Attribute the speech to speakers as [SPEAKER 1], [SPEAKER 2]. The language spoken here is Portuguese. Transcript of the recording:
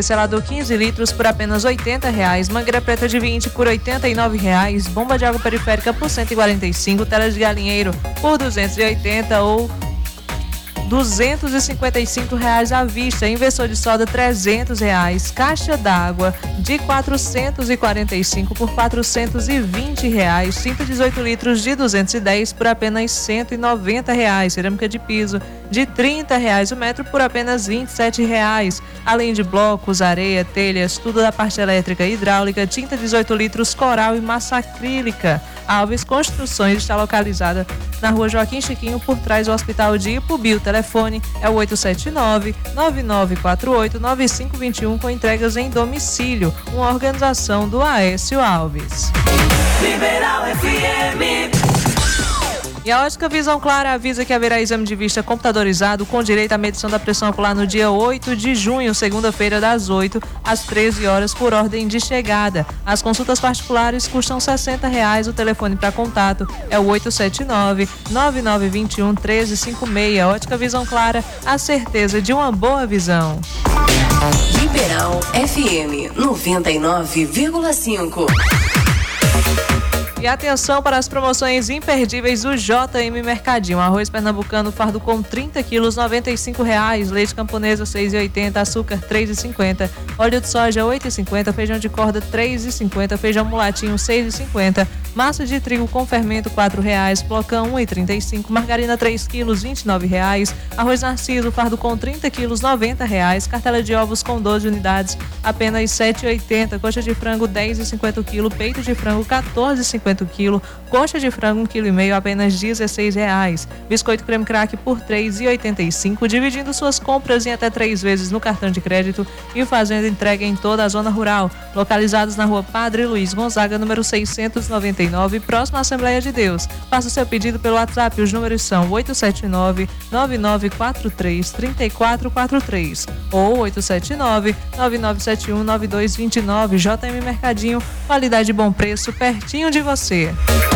[SPEAKER 1] Selador 15 litros por apenas R$ 80,00, mangueira preta de 20 por R$ 89,00, bomba de água periférica por 145, tela de galinheiro por 280 ou R$ 255,00 à vista, inversor de solda R$ 300,00, caixa d'água de 445 por R$ 420,00, tinta 18 litros de 210 por apenas R$ 190,00, cerâmica de piso de R$ 30,00 o metro por apenas R$ 27,00, além de blocos, areia, telhas, tudo da parte elétrica e hidráulica, tinta 18 litros, coral e massa acrílica. Alves Construções está localizada na rua Joaquim Chiquinho, por trás do Hospital de Ipubi. O telefone é o 879-9948-9521, com entregas em domicílio. Uma organização do Aécio Alves.
[SPEAKER 2] Liberal FM.
[SPEAKER 1] E a Ótica Visão Clara avisa que haverá exame de vista computadorizado com direito à medição da pressão ocular no dia 8 de junho, segunda-feira, das 8 às 13 horas, por ordem de chegada. As consultas particulares custam R$ 60,00. O telefone para contato é o 879-9921-1356. Ótica Visão Clara, a certeza de uma boa visão.
[SPEAKER 2] Liberal FM 99,5.
[SPEAKER 1] E atenção para as promoções imperdíveis do JM Mercadinho. Arroz pernambucano fardo com 30 quilos, R$ 95,00. Leite camponesa, R$ 6,80. Açúcar, R$ 3,50. Óleo de soja, R$ 8,50. Feijão de corda, R$ 3,50. Feijão mulatinho, R$ 6,50. Massa de trigo com fermento, R$ 4,00. Flocão, R$ 1,35. Margarina, 3 quilos, R$ 29,00. Arroz narciso, fardo com 30 quilos, R$ 90,00. Cartela de ovos com 12 unidades, apenas R$ 7,80. Coxa de frango, R$ 10,50 o quilo. Peito de frango, R$ 14,50 quilo, coxa de frango 1,5 kg, apenas R$ 16,00. Biscoito creme crack por R$ 3,85, dividindo suas compras em até 3 vezes no cartão de crédito e fazendo entrega em toda a zona rural. Localizados na rua Padre Luiz Gonzaga, número 699, próximo à Assembleia de Deus. Faça o seu pedido pelo WhatsApp, os números são 879-9943-3443 ou 879-9971-9229. JM Mercadinho, qualidade e bom preço, pertinho de você.